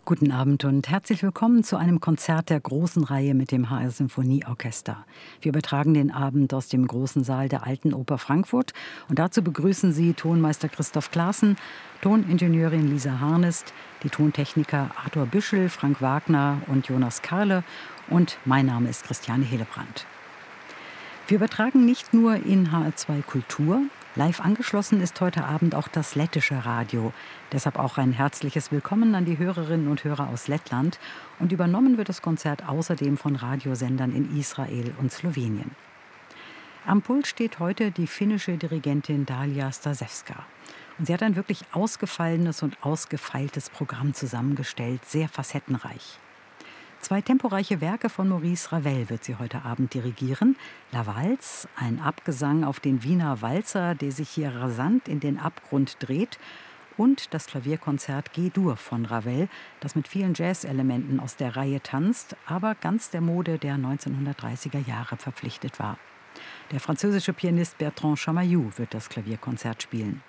Guten Abend und herzlich willkommen zu einem Konzert der großen Reihe mit dem HR Symphonieorchester. Wir übertragen den Abend aus dem großen Saal der Alten Oper Frankfurt und dazu begrüßen Sie Tonmeister Christoph Klaassen, Toningenieurin Lisa Harnest, die Tontechniker Arthur Büschel, Frank Wagner und Jonas Karle und mein Name ist Christiane Hillebrand. Wir übertragen nicht nur in HR2 Kultur. Live angeschlossen ist heute Abend auch das lettische Radio. Deshalb auch ein herzliches Willkommen an die Hörerinnen und Hörer aus Lettland. Und übernommen wird das Konzert außerdem von Radiosendern in Israel und Slowenien. Am Pult steht heute die finnische Dirigentin Dalia Stasewska. Und sie hat ein wirklich ausgefallenes und ausgefeiltes Programm zusammengestellt, sehr facettenreich. 2 temporeiche Werke von Maurice Ravel wird sie heute Abend dirigieren. La Valse, ein Abgesang auf den Wiener Walzer, der sich hier rasant in den Abgrund dreht. Und das Klavierkonzert G-Dur von Ravel, das mit vielen Jazz-Elementen aus der Reihe tanzt, aber ganz der Mode der 1930er Jahre verpflichtet war. Der französische Pianist Bertrand Chamayou wird das Klavierkonzert spielen.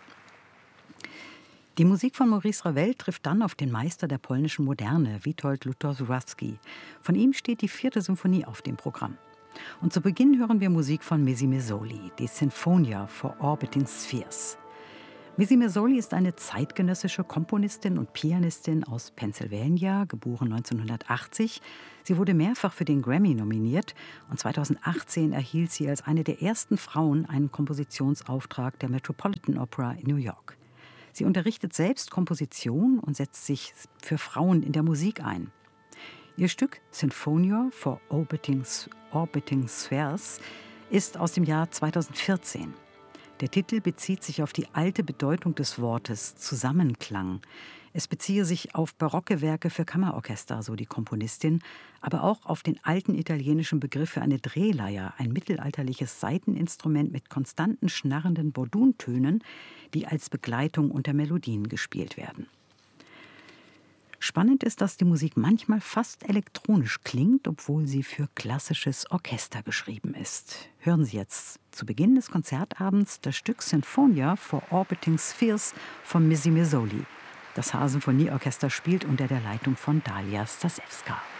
Die Musik von Maurice Ravel trifft dann auf den Meister der polnischen Moderne, Witold Lutosławski. Von ihm steht die 4. Symphonie auf dem Programm. Und zu Beginn hören wir Musik von Missy Messoli, die Sinfonia for Orbiting Spheres. Missy Messoli ist eine zeitgenössische Komponistin und Pianistin aus Pennsylvania, geboren 1980. Sie wurde mehrfach für den Grammy nominiert und 2018 erhielt sie als eine der ersten Frauen einen Kompositionsauftrag der Metropolitan Opera in New York. Sie unterrichtet selbst Komposition und setzt sich für Frauen in der Musik ein. Ihr Stück Sinfonia for Orbiting Spheres ist aus dem Jahr 2014. Der Titel bezieht sich auf die alte Bedeutung des Wortes Zusammenklang. Es beziehe sich auf barocke Werke für Kammerorchester, so die Komponistin, aber auch auf den alten italienischen Begriff für eine Drehleier, ein mittelalterliches Saiteninstrument mit konstanten schnarrenden Borduntönen, die als Begleitung unter Melodien gespielt werden. Spannend ist, dass die Musik manchmal fast elektronisch klingt, obwohl sie für klassisches Orchester geschrieben ist. Hören Sie jetzt zu Beginn des Konzertabends das Stück Sinfonia for Orbiting Spheres von Missy Messoli. Das HR Symphonieorchester spielt unter der Leitung von Dalia Stasewska.